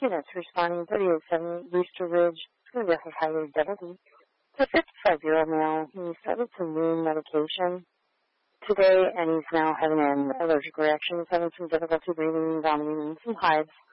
units responding 3870 Brewster Ridge, Philadelphia Highway, Beverly. It's a 55-year-old male. He started some wound medication today, and he's now having an allergic reaction. He's having some difficulty breathing, vomiting, and some hives.